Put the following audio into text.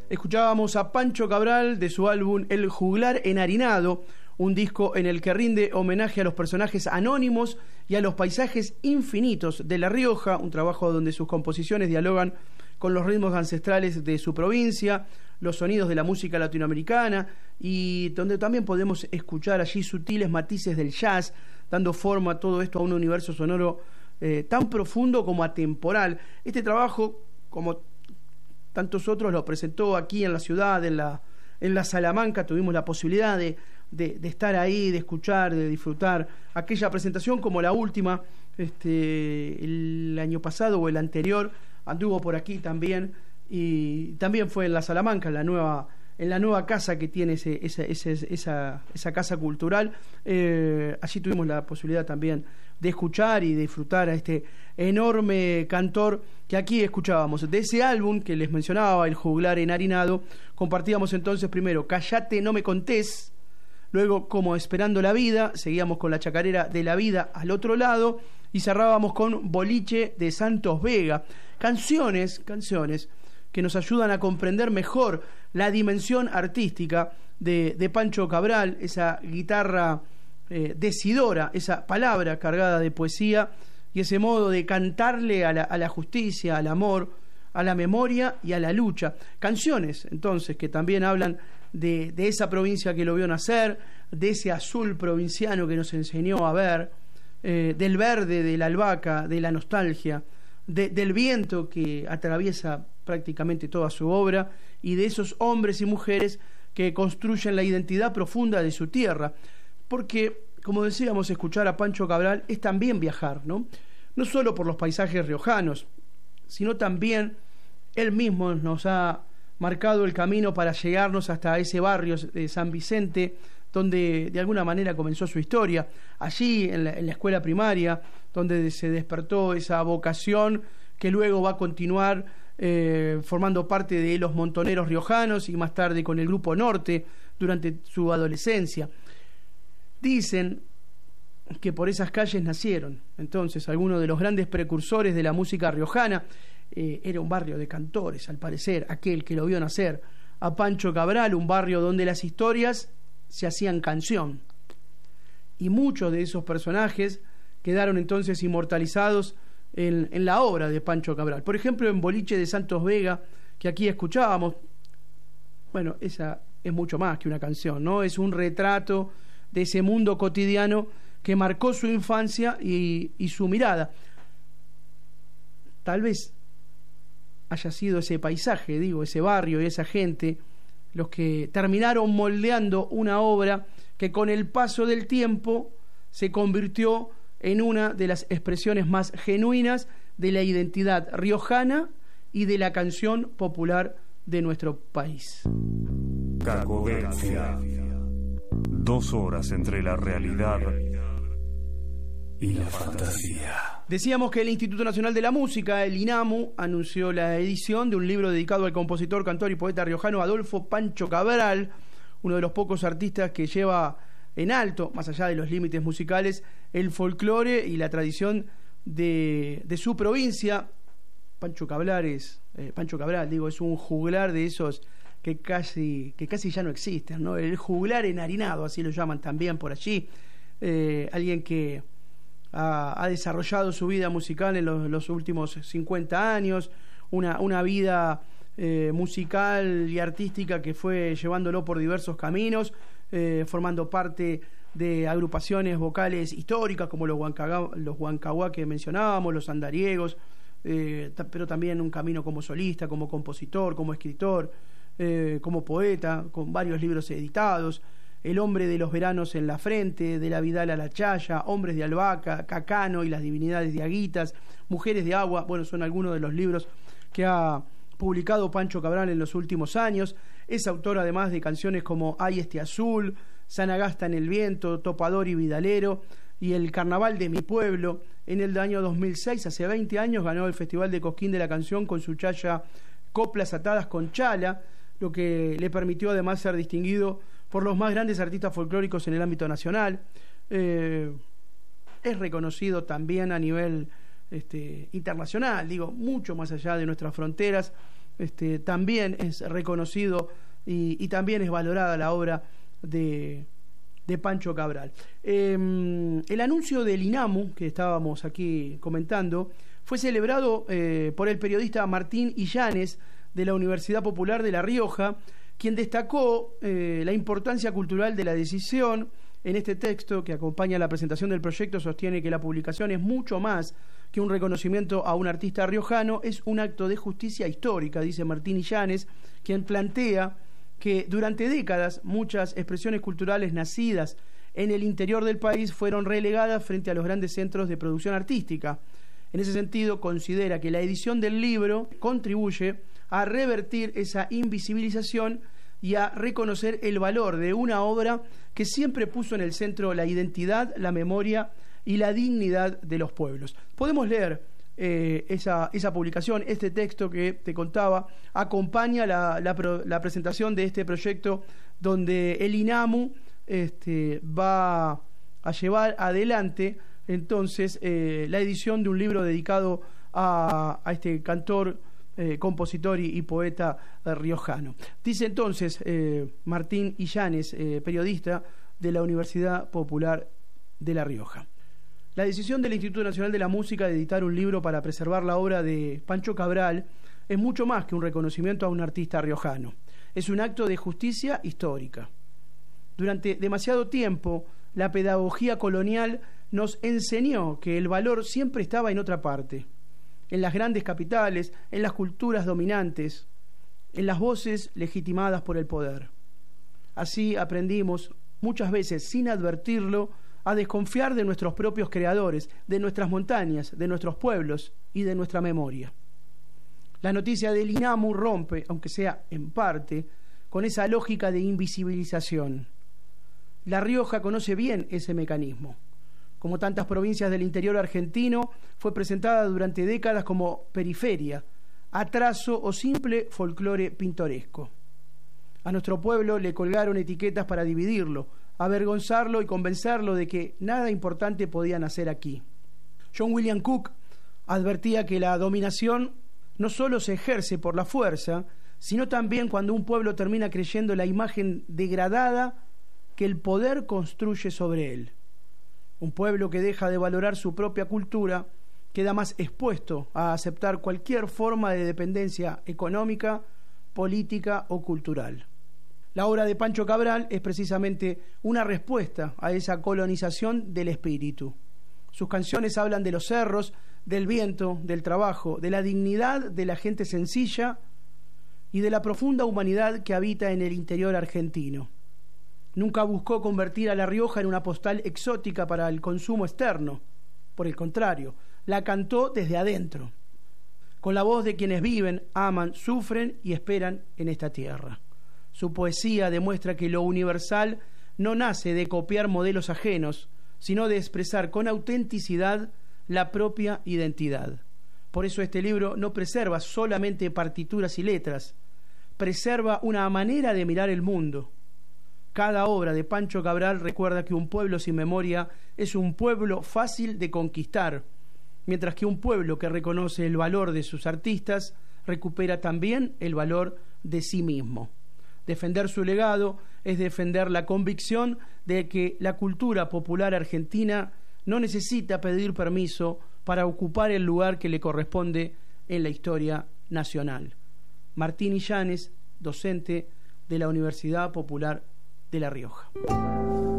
Escuchábamos a Pancho Cabral de su álbum El Juglar Enharinado, un disco en el que rinde homenaje a los personajes anónimos y a los paisajes infinitos de La Rioja, un trabajo donde sus composiciones dialogan con los ritmos ancestrales de su provincia, los sonidos de la música latinoamericana y donde también podemos escuchar allí sutiles matices del jazz, dando forma a todo esto a un universo sonoro tan profundo como atemporal. Este trabajo, como tantos otros, lo presentó aquí en la ciudad, en la Salamanca. Tuvimos la posibilidad de estar ahí, de escuchar, de disfrutar aquella presentación, como la última, el año pasado o el anterior, anduvo por aquí también, y también fue en la Salamanca, en la nueva casa que tiene esa casa cultural. Allí tuvimos la posibilidad también de escuchar y disfrutar a este enorme cantor que aquí escuchábamos. De ese álbum que les mencionaba, El Juglar Enharinado, compartíamos entonces primero Callate, no me contés, luego Como Esperando la Vida, seguíamos con la chacarera de La Vida al otro lado y cerrábamos con Boliche de Santos Vega. Canciones que nos ayudan a comprender mejor la dimensión artística de Pancho Cabral, esa guitarra decidora, esa palabra cargada de poesía y ese modo de cantarle a la justicia, al amor, a la memoria y a la lucha. Canciones, entonces, que también hablan de esa provincia que lo vio nacer, de ese azul provinciano que nos enseñó a ver, del verde, de la albahaca, de la nostalgia, del viento que atraviesa prácticamente toda su obra y de esos hombres y mujeres que construyen la identidad profunda de su tierra. Porque, como decíamos, escuchar a Pancho Cabral es también viajar, ¿no? No solo por los paisajes riojanos, sino también él mismo nos ha marcado el camino para llegarnos hasta ese barrio de San Vicente, donde de alguna manera comenzó su historia. Allí, en la escuela primaria, donde se despertó esa vocación que luego va a continuar formando parte de los Montoneros Riojanos y más tarde con el Grupo Norte durante su adolescencia. Dicen que por esas calles nacieron entonces algunos de los grandes precursores de la música riojana. Era un barrio de cantores, al parecer, aquel que lo vio nacer a Pancho Cabral, un barrio donde las historias se hacían canción. Y muchos de esos personajes quedaron entonces inmortalizados en la obra de Pancho Cabral. Por ejemplo, en Boliche de Santos Vega, que aquí escuchábamos, bueno, esa es mucho más que una canción, ¿no? Es un retrato de ese mundo cotidiano que marcó su infancia y su mirada. Tal vez haya sido ese paisaje, ese barrio y esa gente los que terminaron moldeando una obra que con el paso del tiempo se convirtió en una de las expresiones más genuinas de la identidad riojana y de la canción popular de nuestro país. Cacodencia. 2 horas entre la realidad y la fantasía. Decíamos que el Instituto Nacional de la Música, el INAMU, anunció la edición de un libro dedicado al compositor, cantor y poeta riojano Adolfo Pancho Cabral, uno de los pocos artistas que lleva en alto, más allá de los límites musicales, el folclore y la tradición de su provincia. Pancho Cabral es un juglar de esos que casi ya no existen, ¿no? El juglar enharinado, así lo llaman también por allí. Alguien que ha desarrollado su vida musical en los últimos 50 años, una vida musical y artística que fue llevándolo por diversos caminos, formando parte de agrupaciones vocales históricas como los Huancahuá que mencionábamos, los andariegos, pero también un camino como solista, como compositor, como escritor, como poeta, con varios libros editados. El hombre de los veranos en la frente, de la Vidal a la Chaya, Hombres de Albahaca, Cacano y las divinidades de Aguitas, Mujeres de Agua, bueno, son algunos de los libros que ha publicado Pancho Cabral en los últimos años. Es autor además de canciones como Ay este azul, Sanagasta en el viento, Topador y Vidalero y El Carnaval de mi pueblo. En el año 2006, hace 20 años, ganó el Festival de Cosquín de la Canción con su chaya Coplas Atadas con Chala, lo que le permitió además ser distinguido por los más grandes artistas folclóricos en el ámbito nacional. Es reconocido también a nivel internacional, mucho más allá de nuestras fronteras, también es reconocido y también es valorada la obra de Pancho Cabral. El anuncio del INAMU, que estábamos aquí comentando, fue celebrado por el periodista Martín Illanes, de la Universidad Popular de La Rioja, quien destacó la importancia cultural de la decisión. En este texto que acompaña la presentación del proyecto sostiene que la publicación es mucho más que un reconocimiento a un artista riojano, es un acto de justicia histórica, dice Martín Illanes, quien plantea que durante décadas muchas expresiones culturales nacidas en el interior del país fueron relegadas frente a los grandes centros de producción artística. En ese sentido, considera que la edición del libro contribuye a revertir esa invisibilización y a reconocer el valor de una obra que siempre puso en el centro la identidad, la memoria y la dignidad de los pueblos. Podemos leer esa publicación, este texto que te contaba, acompaña la presentación de este proyecto donde el INAMU va a llevar adelante entonces la edición de un libro dedicado a este cantor, compositor y poeta riojano. Dice entonces Martín Illanes, periodista de la Universidad Popular de La Rioja: la decisión del Instituto Nacional de la Música de editar un libro para preservar la obra de Pancho Cabral es mucho más que un reconocimiento a un artista riojano. Es un acto de justicia histórica. Durante demasiado tiempo, la pedagogía colonial nos enseñó que el valor siempre estaba en otra parte, en las grandes capitales, en las culturas dominantes, en las voces legitimadas por el poder. Así aprendimos, muchas veces sin advertirlo, a desconfiar de nuestros propios creadores, de nuestras montañas, de nuestros pueblos y de nuestra memoria. La noticia del INAMU rompe, aunque sea en parte, con esa lógica de invisibilización. La Rioja conoce bien ese mecanismo. Como tantas provincias del interior argentino, fue presentada durante décadas como periferia, atraso o simple folclore pintoresco. A nuestro pueblo le colgaron etiquetas para dividirlo, avergonzarlo y convencerlo de que nada importante podía nacer aquí. John William Cook advertía que la dominación no solo se ejerce por la fuerza, sino también cuando un pueblo termina creyendo la imagen degradada que el poder construye sobre él. Un pueblo que deja de valorar su propia cultura queda más expuesto a aceptar cualquier forma de dependencia económica, política o cultural. La obra de Pancho Cabral es precisamente una respuesta a esa colonización del espíritu. Sus canciones hablan de los cerros, del viento, del trabajo, de la dignidad de la gente sencilla y de la profunda humanidad que habita en el interior argentino. Nunca buscó convertir a La Rioja en una postal exótica para el consumo externo. Por el contrario, la cantó desde adentro, con la voz de quienes viven, aman, sufren y esperan en esta tierra. Su poesía demuestra que lo universal no nace de copiar modelos ajenos, sino de expresar con autenticidad la propia identidad. Por eso este libro no preserva solamente partituras y letras, preserva una manera de mirar el mundo. Cada obra de Pancho Cabral recuerda que un pueblo sin memoria es un pueblo fácil de conquistar, mientras que un pueblo que reconoce el valor de sus artistas recupera también el valor de sí mismo. Defender su legado es defender la convicción de que la cultura popular argentina no necesita pedir permiso para ocupar el lugar que le corresponde en la historia nacional. Martín Illanes, docente de la Universidad Popular de La Rioja.